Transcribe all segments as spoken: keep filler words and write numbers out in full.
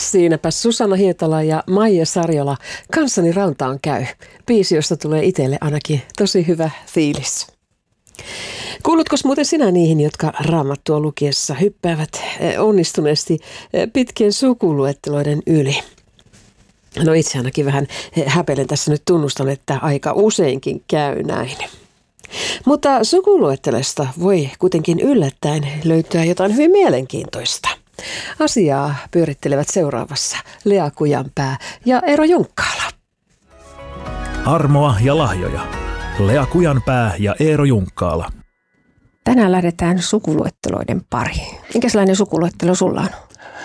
Siinäpä Susanna Hietala ja Maija Sarjola Kanssani rantaan käy. Biisi, josta tulee itselle ainakin tosi hyvä fiilis. Kuulutko muuten sinä niihin, jotka Raamattua lukiessa hyppäävät onnistuneesti pitkien sukuluetteloiden yli? No itse ainakin vähän häpeilen tässä nyt, tunnustan, että aika useinkin käy näin. Mutta sukuluettelosta voi kuitenkin yllättäen löytyä jotain hyvin mielenkiintoista. Asiaa pyörittelevät seuraavassa Lea Kujanpää ja Eero Junkkaala. Armoa ja lahjoja. Lea Kujanpää ja Eero Junkkaala. Tänään lähdetään sukuluetteloiden pariin. Minkälainen sukuluettelo sulla on?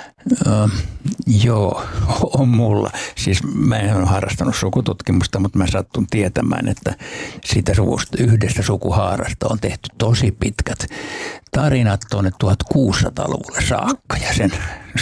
Uh, joo, on mulla. Siis mä en ole harrastanut sukututkimusta, mutta mä sattun tietämään, että siitä suvusta, yhdestä sukuhaarasta on tehty tosi pitkät tarinat tuonne tuhatkuusisataaluvulle saakka. Ja sen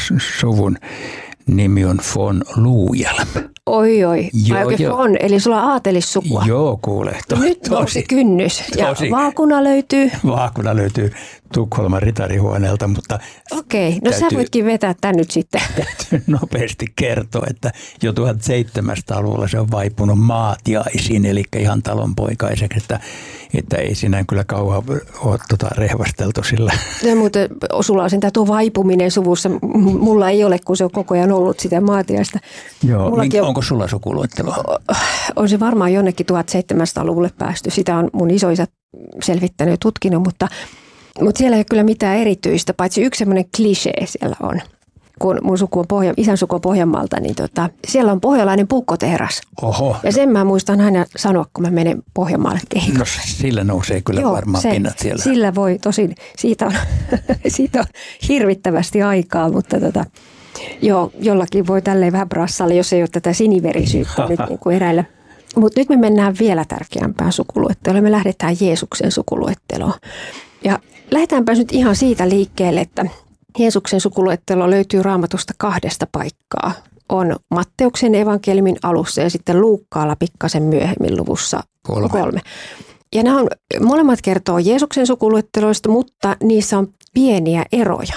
suvun nimi on von Luujelm. Oi oi, aika von, eli sulla on aatelissukua. Joo, kuule. To, Nyt tosi, nousi kynnys. Ja tosi. vaakuna löytyy? Vaakuna löytyy Tukholman ritarihuoneelta, mutta... Okei, no täytyy, sä voitkin vetää tän nyt sitten. Täytyy nopeasti kertoa, että jo tuhatseitsemänsataaluvulla se on vaipunut maatiaisiin, eli ihan talonpoikaiseksi, että, että ei siinä kyllä kauan ole tota rehvasteltu sillä. Ja muuten sulla on sentään tuo vaipuminen suvussa. Mulla ei ole, kun se on koko ajan ollut sitä maatiaista. Joo, minkä, on, onko sulla sukuluetteloa? On se varmaan jonnekin tuhatseitsemänsataaluvulle päästy. Sitä on mun isoisä selvittänyt ja tutkinut, mutta, mutta siellä ei ole kyllä mitään erityistä, paitsi yksi semmoinen klisee siellä on. Kun mun suku on Pohja, isän suku on Pohjanmaalta, niin tota, siellä on pohjalainen puukkotehdas. Oho. Ja sen mä muistan aina sanoa, kun mä menen Pohjanmaalle kehikolle. No sillä nousee kyllä Joo, varmaan se, pinnat siellä. Sillä voi tosin, siitä on, siitä on hirvittävästi aikaa, mutta tota, joo, jollakin voi tälleen vähän brassailla, jos ei ole tätä siniverisyyttä nyt niin kuin eräillä. Mutta nyt me mennään vielä tärkeämpään sukuluetteloon. Me lähdetään Jeesuksen sukuluetteloon. Ja lähdetäänpä nyt ihan siitä liikkeelle, että Jeesuksen sukuluettelo löytyy Raamatusta kahdesta paikkaa. On Matteuksen evankeliumin alussa ja sitten Luukkaalla pikkasen myöhemmin luvussa kolme. kolme. Ja nämä on, molemmat kertoo Jeesuksen sukuluetteloista, mutta niissä on pieniä eroja.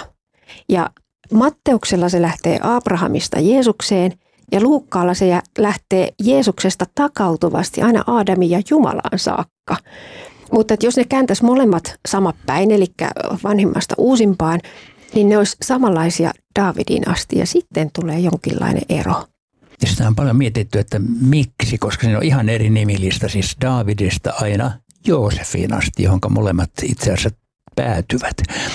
Ja Matteuksella se lähtee Abrahamista Jeesukseen ja Luukkaalla se lähtee Jeesuksesta takautuvasti aina Aadamin ja Jumalaan saakka. Mutta jos ne kääntäisi molemmat sama päin, eli vanhimmasta uusimpaan, niin ne olisi samanlaisia Daavidin asti ja sitten tulee jonkinlainen ero. Ja sitä on paljon mietitty, että miksi, koska siinä on ihan eri nimilista, siis Daavidista aina Joosefin asti, johon molemmat itse asiassa päätyvät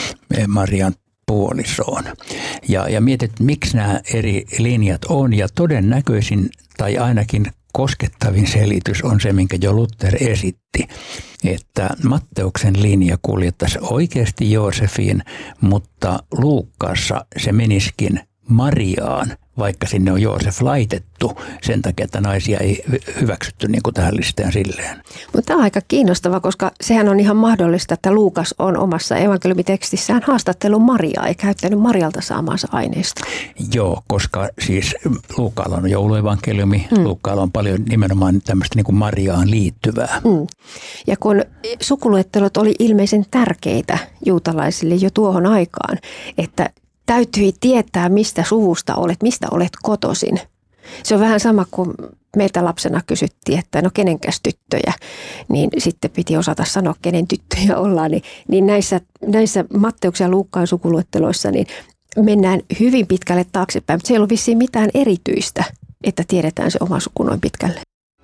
Marian puolisoon. Ja, ja mietit, miksi nämä eri linjat on, ja todennäköisin tai ainakin koskettavin selitys on se, minkä jo Luther esitti, että Matteuksen linja kuljettaisi oikeasti Joosefin, mutta Luukkaassa se menisikin Mariaan, vaikka sinne on Joosef laitettu sen takia, että naisia ei hyväksytty niin kuin tähän listaan silleen. Mutta tämä on aika kiinnostava, koska sehän on ihan mahdollista, että Luukas on omassa evankeliumitekstissään haastattelun Mariaa ja käyttänyt Marialta saamaansa aineista. Joo, koska siis Luukkaalla on jouluevankeliumi, mm. Luukkaalla on paljon nimenomaan tämmöistä niin kuin Mariaan liittyvää. Mm. Ja kun sukuluettelot oli ilmeisen tärkeitä juutalaisille jo tuohon aikaan, että täytyi tietää, mistä suvusta olet, mistä olet kotoisin. Se on vähän sama kuin meiltä lapsena kysyttiin, että no kenenkäs tyttöjä, niin sitten piti osata sanoa, kenen tyttöjä ollaan. Niin, niin näissä, näissä Matteuksen ja Luukkaan sukuluetteloissa niin mennään hyvin pitkälle taaksepäin, mutta se ei ollut vissiin mitään erityistä, että tiedetään se oma suku noin pitkälle.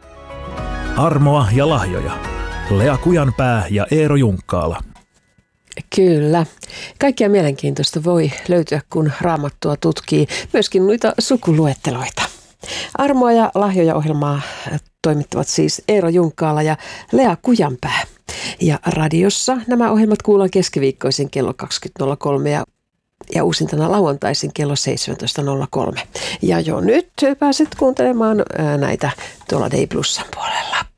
Armoa ja lahjoja. Lea Kujanpää ja Eero Junkkaala. Kyllä. Kaikkia mielenkiintoista voi löytyä, kun Raamattua tutkii, myöskin noita sukuluetteloita. Armoa ja lahjoja -ohjelmaa toimittavat siis Eero Junkkaala ja Lea Kujanpää. Ja radiossa nämä ohjelmat kuullaan keskiviikkoisin kello kaksikymmentä nolla kolme ja, ja uusintana lauantaisin kello seitsemäntoista nolla kolme. Ja jo nyt pääset kuuntelemaan näitä tuolla Day Plusan puolella.